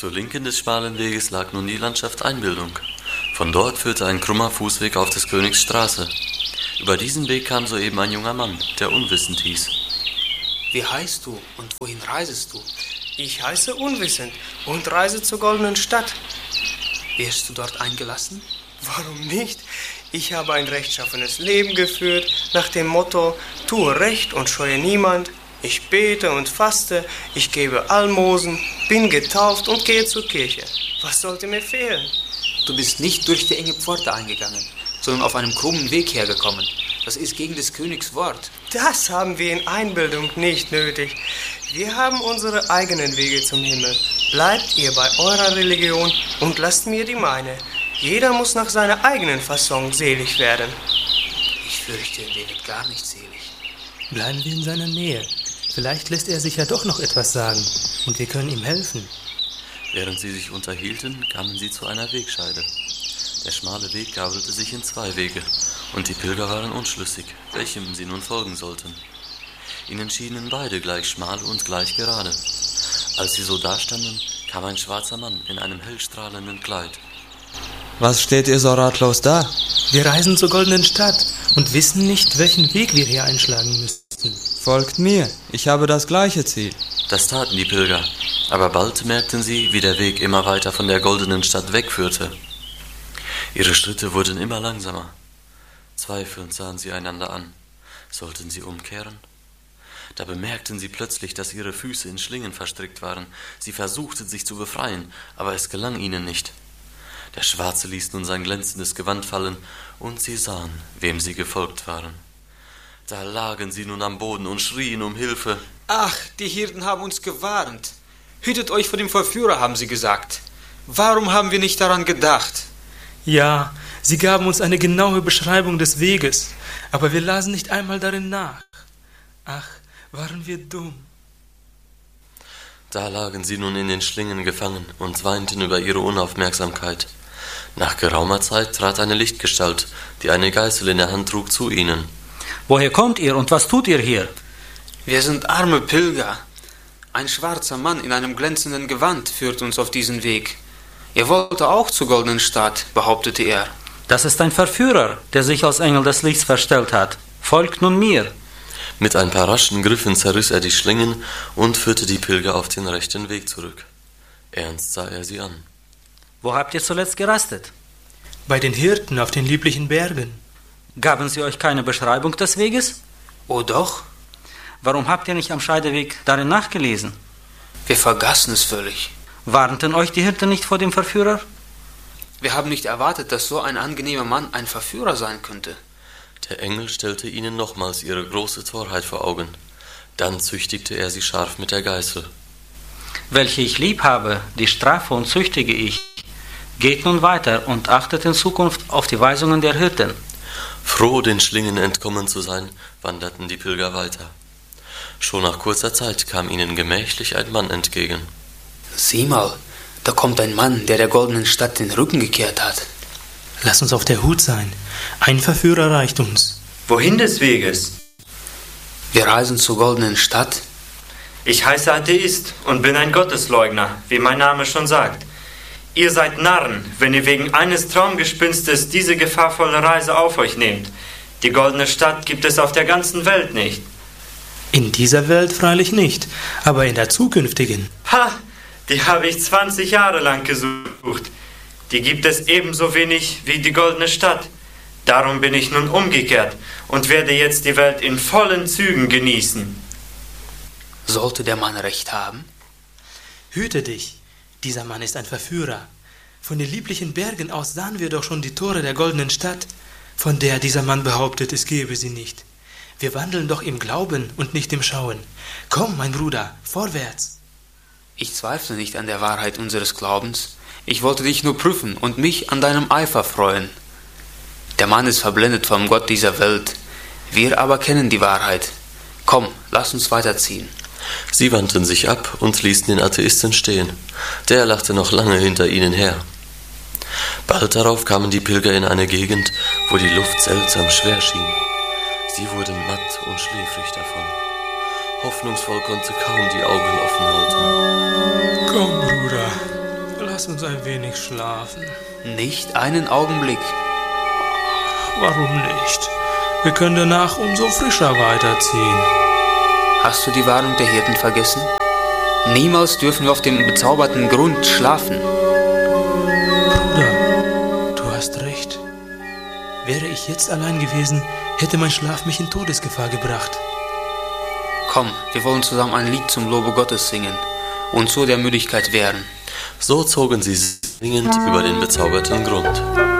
Zur Linken des schmalen Weges lag nun die Landschaft Einbildung. Von dort führte ein krummer Fußweg auf des Königs Straße. Über diesen Weg kam soeben ein junger Mann, der Unwissend hieß. Wie heißt du und wohin reisest du? Ich heiße Unwissend und reise zur Goldenen Stadt. Wirst du dort eingelassen? Warum nicht? Ich habe ein rechtschaffenes Leben geführt, nach dem Motto, tue Recht und scheue niemand. Ich bete und faste, ich gebe Almosen, bin getauft und gehe zur Kirche. Was sollte mir fehlen? Du bist nicht durch die enge Pforte eingegangen, sondern auf einem krummen Weg hergekommen. Das ist gegen des Königs Wort. Das haben wir in Einbildung nicht nötig. Wir haben unsere eigenen Wege zum Himmel. Bleibt ihr bei eurer Religion und lasst mir die meine. Jeder muss nach seiner eigenen Fasson selig werden. Ich fürchte, der wird gar nicht selig. Bleiben wir in seiner Nähe. Vielleicht lässt er sich ja doch noch etwas sagen und wir können ihm helfen. Während sie sich unterhielten, kamen sie zu einer Wegscheide. Der schmale Weg gabelte sich in zwei Wege und die Pilger waren unschlüssig, welchem sie nun folgen sollten. Ihnen schienen beide gleich schmal und gleich gerade. Als sie so dastanden, kam ein schwarzer Mann in einem hellstrahlenden Kleid. Was steht ihr so ratlos da? Wir reisen zur Goldenen Stadt und wissen nicht, welchen Weg wir hier einschlagen müssten. Folgt mir, ich habe das gleiche Ziel. Das taten die Pilger, aber bald merkten sie, wie der Weg immer weiter von der Goldenen Stadt wegführte. Ihre Schritte wurden immer langsamer. Zweifelnd sahen sie einander an. Sollten sie umkehren? Da bemerkten sie plötzlich, dass ihre Füße in Schlingen verstrickt waren. Sie versuchten, sich zu befreien, aber es gelang ihnen nicht. Der Schwarze ließ nun sein glänzendes Gewand fallen, und sie sahen, wem sie gefolgt waren. Da lagen sie nun am Boden und schrien um Hilfe. Ach, die Hirten haben uns gewarnt. Hütet euch vor dem Verführer, haben sie gesagt. Warum haben wir nicht daran gedacht? Ja, sie gaben uns eine genaue Beschreibung des Weges, aber wir lasen nicht einmal darin nach. Ach, waren wir dumm. Da lagen sie nun in den Schlingen gefangen und weinten über ihre Unaufmerksamkeit. Nach geraumer Zeit trat eine Lichtgestalt, die eine Geißel in der Hand trug, zu ihnen. Woher kommt ihr und was tut ihr hier? Wir sind arme Pilger. Ein schwarzer Mann in einem glänzenden Gewand führt uns auf diesen Weg. Er wollte auch zur Goldenen Stadt, behauptete er. Das ist ein Verführer, der sich als Engel des Lichts verstellt hat. Folgt nun mir. Mit ein paar raschen Griffen zerriss er die Schlingen und führte die Pilger auf den rechten Weg zurück. Ernst sah er sie an. Wo habt ihr zuletzt gerastet? Bei den Hirten auf den lieblichen Bergen. Gaben sie euch keine Beschreibung des Weges? Oh doch. Warum habt ihr nicht am Scheideweg darin nachgelesen? Wir vergaßen es völlig. Warnten euch die Hirten nicht vor dem Verführer? Wir haben nicht erwartet, dass so ein angenehmer Mann ein Verführer sein könnte. Der Engel stellte ihnen nochmals ihre große Torheit vor Augen. Dann züchtigte er sie scharf mit der Geißel. Welche ich lieb habe, die strafe und züchtige ich. Geht nun weiter und achtet in Zukunft auf die Weisungen der Hirten. Froh, den Schlingen entkommen zu sein, wanderten die Pilger weiter. Schon nach kurzer Zeit kam ihnen gemächlich ein Mann entgegen. Sieh mal, da kommt ein Mann, der Goldenen Stadt den Rücken gekehrt hat. Lass uns auf der Hut sein. Ein Verführer reicht uns. Wohin des Weges? Wir reisen zur Goldenen Stadt. Ich heiße Atheist und bin ein Gottesleugner, wie mein Name schon sagt. Ihr seid Narren, wenn ihr wegen eines Traumgespinstes diese gefahrvolle Reise auf euch nehmt. Die Goldene Stadt gibt es auf der ganzen Welt nicht. In dieser Welt freilich nicht, aber in der zukünftigen. Ha! Die habe ich 20 Jahre lang gesucht. Die gibt es ebenso wenig wie die Goldene Stadt. Darum bin ich nun umgekehrt und werde jetzt die Welt in vollen Zügen genießen. Sollte der Mann recht haben? Hüte dich, dieser Mann ist ein Verführer. Von den lieblichen Bergen aus sahen wir doch schon die Tore der Goldenen Stadt, von der dieser Mann behauptet, es gebe sie nicht. Wir wandeln doch im Glauben und nicht im Schauen. Komm, mein Bruder, vorwärts. Ich zweifle nicht an der Wahrheit unseres Glaubens. Ich wollte dich nur prüfen und mich an deinem Eifer freuen. Der Mann ist verblendet vom Gott dieser Welt. Wir aber kennen die Wahrheit. Komm, lass uns weiterziehen. Sie wandten sich ab und ließen den Atheisten stehen. Der lachte noch lange hinter ihnen her. Bald darauf kamen die Pilger in eine Gegend, wo die Luft seltsam schwer schien. Sie wurden matt und schläfrig davon. Hoffnungsvoll konnte kaum die Augen offen halten. Komm, Bruder, lass uns ein wenig schlafen. Nicht einen Augenblick. Warum nicht? Wir können danach umso frischer weiterziehen. Hast du die Warnung der Hirten vergessen? Niemals dürfen wir auf dem bezauberten Grund schlafen. Bruder, du hast recht. Wäre ich jetzt allein gewesen, hätte mein Schlaf mich in Todesgefahr gebracht. Komm, wir wollen zusammen ein Lied zum Lobe Gottes singen und so der Müdigkeit wehren. So zogen sie singend über den bezauberten Grund.